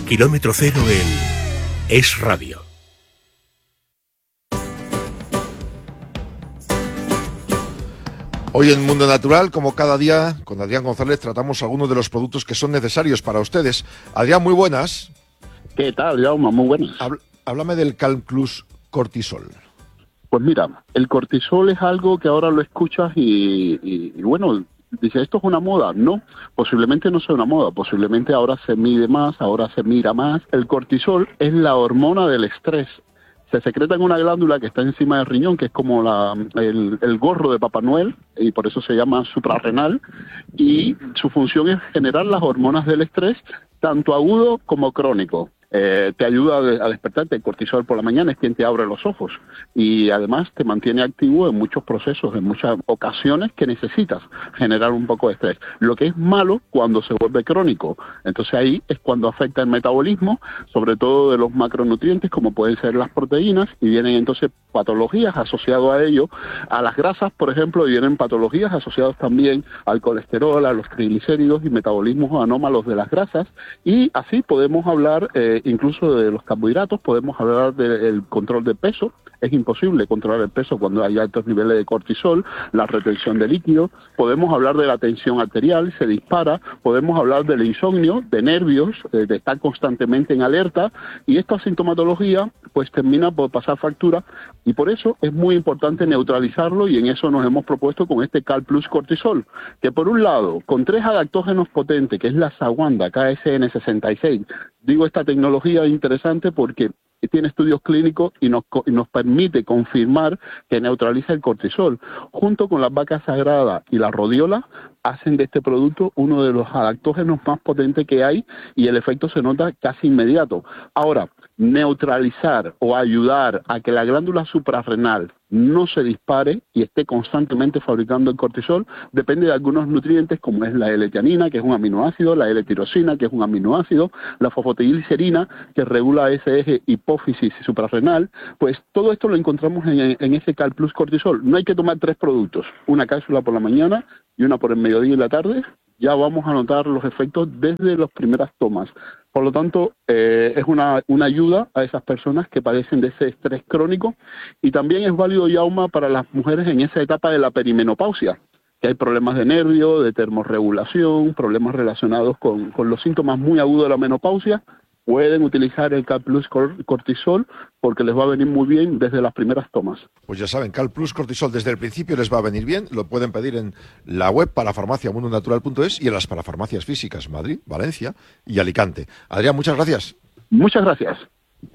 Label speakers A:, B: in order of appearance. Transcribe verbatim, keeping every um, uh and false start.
A: Kilómetro cero en Es Radio.
B: Hoy en Mundo Natural, como cada día, con Adrián González tratamos algunos de los productos que son necesarios para ustedes. Adrián, muy buenas.
C: ¿Qué tal, Jaume? Muy buenas.
B: Habl- háblame del Calplus Cortisol.
C: Pues mira, el cortisol es algo que ahora lo escuchas y, y, y bueno, dice, ¿esto es una moda? No, posiblemente no sea una moda, posiblemente ahora se mide más, ahora se mira más. El cortisol es la hormona del estrés. Se secreta en una glándula que está encima del riñón, que es como la, el, el gorro de Papá Noel, y por eso se llama suprarrenal, y su función es generar las hormonas del estrés, tanto agudo como crónico. Eh, te ayuda a despertarte. El cortisol por la mañana es quien te abre los ojos y además te mantiene activo en muchos procesos, en muchas ocasiones que necesitas generar un poco de estrés. Lo que es malo cuando se vuelve crónico, entonces ahí es cuando afecta el metabolismo, sobre todo de los macronutrientes como pueden ser las proteínas, y vienen entonces patologías asociadas a ello. A las grasas, por ejemplo, vienen patologías asociadas también al colesterol, a los triglicéridos y metabolismos anómalos de las grasas, y así podemos hablar eh, incluso de los carbohidratos, podemos hablar del control de peso. Es imposible controlar el peso cuando hay altos niveles de cortisol, la retención de líquido. Podemos hablar de la tensión arterial, se dispara. Podemos hablar del insomnio, de nervios, de estar constantemente en alerta. Y esta sintomatología pues termina por pasar factura. Y por eso es muy importante neutralizarlo, y en eso nos hemos propuesto con este Calplus Cortisol, que por un lado, con tres adaptógenos potentes, que es la Sawanda K S N sesenta y seis, digo, esta tecnología es interesante porque tiene estudios clínicos y nos, y nos permite confirmar que neutraliza el cortisol. Junto con las vacas sagradas y la rodiola, hacen de este producto uno de los adaptógenos más potentes que hay, y el efecto se nota casi inmediato. Ahora, neutralizar o ayudar a que la glándula suprarrenal no se dispare y esté constantemente fabricando el cortisol depende de algunos nutrientes, como es la L-tianina, que es un aminoácido, la L-tirosina, que es un aminoácido, la fosfatidilcerina, que regula ese eje hipófisis suprarrenal. Pues todo esto lo encontramos en, en ese Calplus Cortisol. No hay que tomar tres productos, una cápsula por la mañana y una por el mediodía y la tarde. Ya vamos a notar los efectos desde las primeras tomas. Por lo tanto, eh, es una, una ayuda a esas personas que padecen de ese estrés crónico, y también es válido, Jaume, para las mujeres en esa etapa de la perimenopausia, que hay problemas de nervio, de termorregulación, problemas relacionados con, con los síntomas muy agudos de la menopausia. Pueden utilizar el Calplus Cortisol porque les va a venir muy bien desde las primeras tomas.
B: Pues ya saben, Calplus Cortisol desde el principio les va a venir bien. Lo pueden pedir en la web parafarmacia mundo natural punto es y en las parafarmacias físicas Madrid, Valencia y Alicante. Adrián, muchas gracias.
C: Muchas gracias.